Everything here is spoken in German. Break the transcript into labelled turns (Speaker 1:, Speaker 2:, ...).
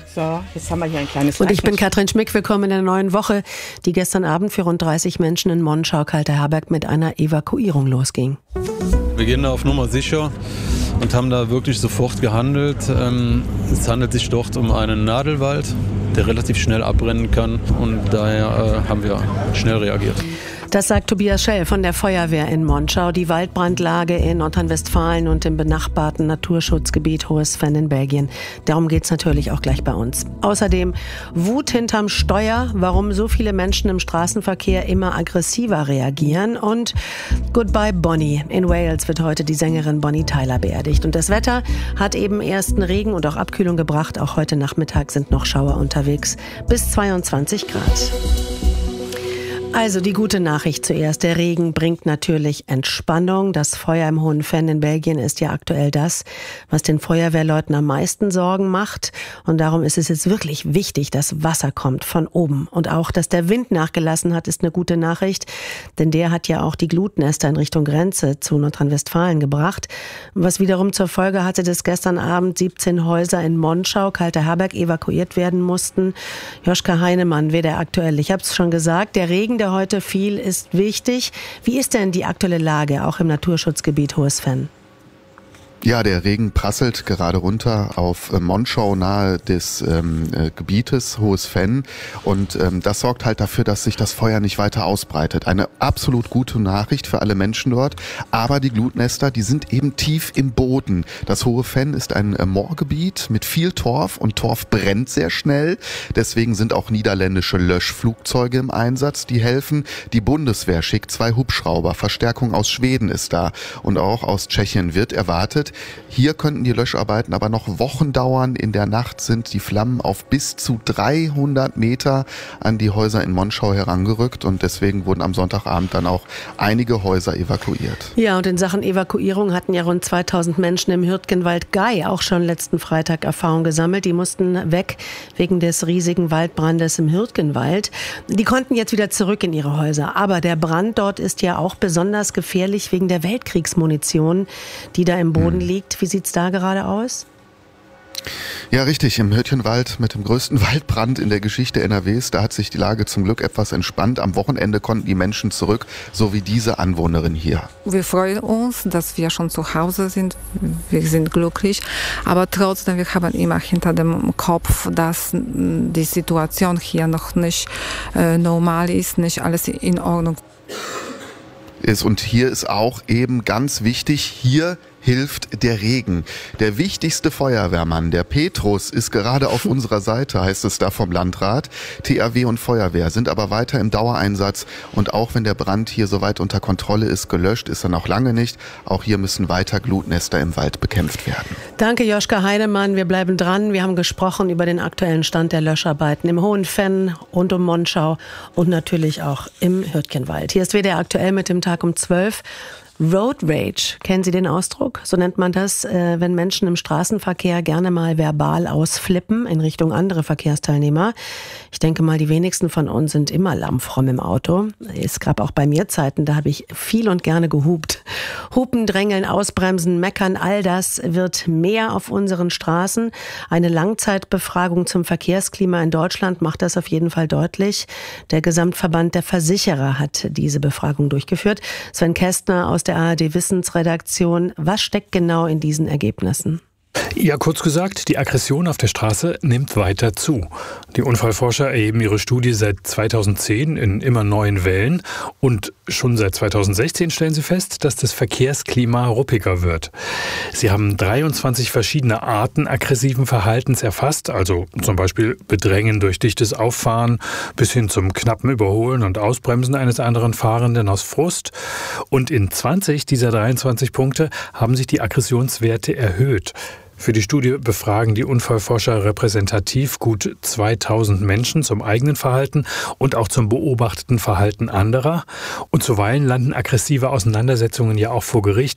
Speaker 1: So, jetzt haben wir hier ein kleines
Speaker 2: Und ich bin Katrin Schmick, willkommen in der neuen Woche, die gestern Abend für rund 30 Menschen in Monschau, Kalter Herberg, mit einer Evakuierung losging.
Speaker 3: Wir gehen da auf Nummer sicher und haben da wirklich sofort gehandelt. Es handelt sich dort um einen Nadelwald, der relativ schnell abbrennen kann, und daher haben wir schnell reagiert.
Speaker 2: Das sagt Tobias Schell von der Feuerwehr in Monschau. Die Waldbrandlage in Nordrhein-Westfalen und im benachbarten Naturschutzgebiet Hohes Venn in Belgien. Darum geht's natürlich auch gleich bei uns. Außerdem Wut hinterm Steuer, warum so viele Menschen im Straßenverkehr immer aggressiver reagieren. Und Goodbye Bonnie. In Wales wird heute die Sängerin Bonnie Tyler beerdigt. Und das Wetter hat eben ersten Regen und auch Abkühlung gebracht. Auch heute Nachmittag sind noch Schauer unterwegs. Bis 22 Grad. Also die gute Nachricht zuerst. Der Regen bringt natürlich Entspannung. Das Feuer im Hohen Venn in Belgien ist ja aktuell das, was den Feuerwehrleuten am meisten Sorgen macht. Und darum ist es jetzt wirklich wichtig, dass Wasser kommt von oben. Und auch, dass der Wind nachgelassen hat, ist eine gute Nachricht. Denn der hat ja auch die Glutnester in Richtung Grenze zu Nordrhein-Westfalen gebracht. Was wiederum zur Folge hatte, dass gestern Abend 17 Häuser in Monschau, Kalter Herberg, evakuiert werden mussten. Joschka Heinemann, WDR aktuell. Ich habe es schon gesagt, der Regen, der heute fiel, ist wichtig. Wie ist denn die aktuelle Lage, auch im Naturschutzgebiet Hohes Venn?
Speaker 4: Ja, der Regen prasselt gerade runter auf Monschau nahe des Gebietes Hohes Venn, und das sorgt halt dafür, dass sich das Feuer nicht weiter ausbreitet. Eine absolut gute Nachricht für alle Menschen dort, aber die Glutnester, die sind eben tief im Boden. Das Hohe Venn ist ein Moorgebiet mit viel Torf, und Torf brennt sehr schnell. Deswegen sind auch niederländische Löschflugzeuge im Einsatz, die helfen. Die Bundeswehr schickt 2 Hubschrauber, Verstärkung aus Schweden ist da, und auch aus Tschechien wird erwartet. Hier könnten die Löscharbeiten aber noch Wochen dauern. In der Nacht sind die Flammen auf bis zu 300 Meter an die Häuser in Monschau herangerückt, und deswegen wurden am Sonntagabend dann auch einige Häuser evakuiert.
Speaker 2: Ja, und in Sachen Evakuierung hatten ja rund 2000 Menschen im Hürtgenwald Gei auch schon letzten Freitag Erfahrung gesammelt. Die mussten weg wegen des riesigen Waldbrandes im Hürtgenwald. Die konnten jetzt wieder zurück in ihre Häuser. Aber der Brand dort ist ja auch besonders gefährlich wegen der Weltkriegsmunition, die da im Boden liegt. Wie sieht's da gerade aus?
Speaker 4: Ja, richtig. Im Hürtgenwald mit dem größten Waldbrand in der Geschichte NRWs, da hat sich die Lage zum Glück etwas entspannt. Am Wochenende konnten die Menschen zurück, so wie diese Anwohnerin hier.
Speaker 5: Wir freuen uns, dass wir schon zu Hause sind. Wir sind glücklich. Aber trotzdem, wir haben immer hinter dem Kopf, dass die Situation hier noch nicht normal ist, nicht alles in Ordnung
Speaker 4: ist. Und hier ist auch eben ganz wichtig, hier hilft der Regen. Der wichtigste Feuerwehrmann, der Petrus, ist gerade auf unserer Seite, heißt es da vom Landrat. THW und Feuerwehr sind aber weiter im Dauereinsatz, und auch wenn der Brand hier soweit unter Kontrolle ist, gelöscht ist er noch lange nicht. Auch hier müssen weiter Glutnester im Wald bekämpft werden.
Speaker 2: Danke, Joschka Heinemann. Wir bleiben dran. Wir haben gesprochen über den aktuellen Stand der Löscharbeiten im Hohen Venn, rund um Monschau und natürlich auch im Hürtgenwald. Hier ist WDR aktuell mit dem Tag um 12. Road Rage, kennen Sie den Ausdruck? So nennt man das, wenn Menschen im Straßenverkehr gerne mal verbal ausflippen in Richtung andere Verkehrsteilnehmer. Ich denke mal, die wenigsten von uns sind immer lammfromm im Auto. Es gab auch bei mir Zeiten, da habe ich viel und gerne gehupt. Hupen, drängeln, ausbremsen, meckern, all das wird mehr auf unseren Straßen. Eine Langzeitbefragung zum Verkehrsklima in Deutschland macht das auf jeden Fall deutlich. Der Gesamtverband der Versicherer hat diese Befragung durchgeführt. Sven Kästner aus der ARD-Wissensredaktion. Was steckt genau in diesen Ergebnissen?
Speaker 6: Ja, kurz gesagt, die Aggression auf der Straße nimmt weiter zu. Die Unfallforscher erheben ihre Studie seit 2010 in immer neuen Wellen, und schon seit 2016 stellen sie fest, dass das Verkehrsklima ruppiger wird. Sie haben 23 verschiedene Arten aggressiven Verhaltens erfasst, also zum Beispiel Bedrängen durch dichtes Auffahren bis hin zum knappen Überholen und Ausbremsen eines anderen Fahrenden aus Frust. Und in 20 dieser 23 Punkte haben sich die Aggressionswerte erhöht. Für die Studie befragen die Unfallforscher repräsentativ gut 2000 Menschen zum eigenen Verhalten und auch zum beobachteten Verhalten anderer. Und zuweilen landen aggressive Auseinandersetzungen ja auch vor Gericht.